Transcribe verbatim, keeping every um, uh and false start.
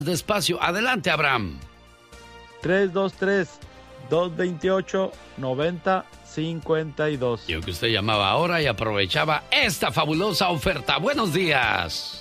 Despacio. Adelante, Abraham. tres dos tres, dos dos ocho, nueve cero cinco dos. Yo que usted llamaba ahora y aprovechaba esta fabulosa oferta. Buenos días.